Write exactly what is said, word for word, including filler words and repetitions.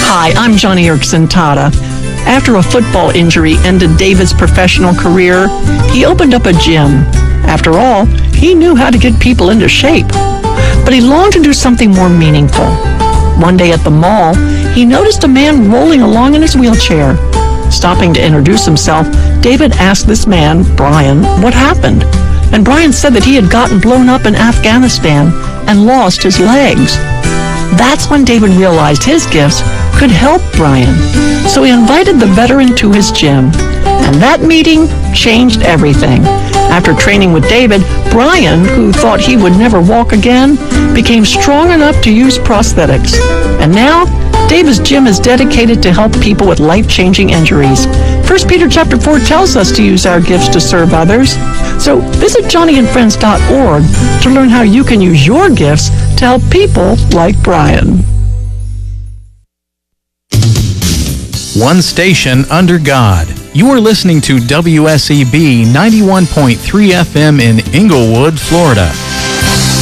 Hi, I'm Johnny Erickson Tata. After a football injury ended David's professional career, he opened up a gym. After all, he knew how to get people into shape. But he longed to do something more meaningful. One day at the mall, he noticed a man rolling along in his wheelchair. Stopping to introduce himself, David asked this man, Brian, what happened. And Brian said that he had gotten blown up in Afghanistan and lost his legs. That's when David realized his gifts could help Brian. So he invited the veteran to his gym. And that meeting changed everything. After training with David, Brian, who thought he would never walk again, became strong enough to use prosthetics. And now, David's gym is dedicated to help people with life-changing injuries. First Peter chapter four tells us to use our gifts to serve others. So visit johnny and friends dot org to learn how you can use your gifts to help people like Brian. One station under God. You are listening to W S E B ninety-one point three F M in Inglewood, Florida.